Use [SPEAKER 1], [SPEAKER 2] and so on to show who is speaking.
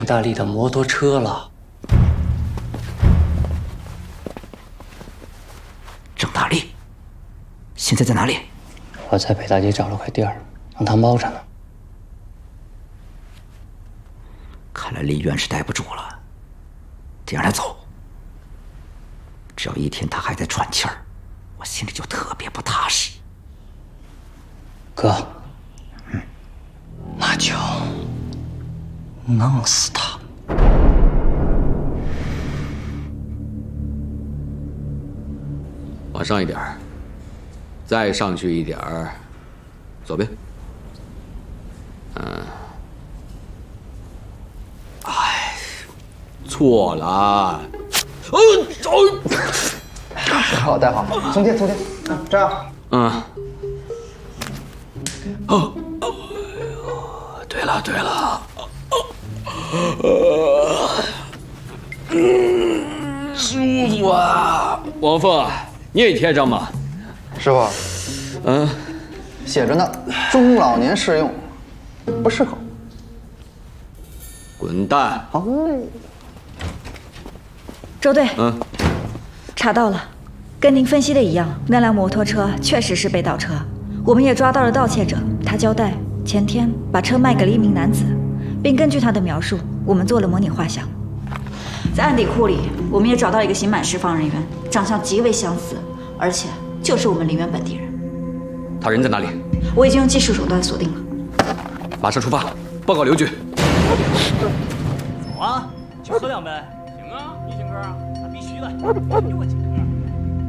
[SPEAKER 1] 大力的摩托车了。
[SPEAKER 2] 郑大力，现在在哪里？
[SPEAKER 1] 我在北大街找了块地儿，让他猫着呢。
[SPEAKER 2] 看来林渊是待不住了，得让他走。只要一天他还在喘气儿，我心里就特别不踏实。
[SPEAKER 1] 哥，那就弄死他。
[SPEAKER 3] 往上一点儿，再上去一点儿，左边。哎，错了。
[SPEAKER 4] 好，带好，从前，这样。
[SPEAKER 3] 对了，舒服啊！王凤，你也贴上吗？
[SPEAKER 4] 师傅，写着呢，中老年适用，不适合。
[SPEAKER 3] 滚蛋！
[SPEAKER 4] 好。
[SPEAKER 5] 周队，查到了，跟您分析的一样，那辆摩托车确实是被盗车，我们也抓到了盗窃者。他交代前天把车卖给了一名男子，并根据他的描述，我们做了模拟画像。在案底库里，我们也找到一个刑满释放人员，长相极为相似，而且就是我们陵园本地人。
[SPEAKER 3] 他人在哪里？
[SPEAKER 5] 我已经用技术手段锁定了，
[SPEAKER 3] 马上出发，报告刘局。
[SPEAKER 6] 走啊，去喝两杯。行啊，你请客啊，那必须的。给我请。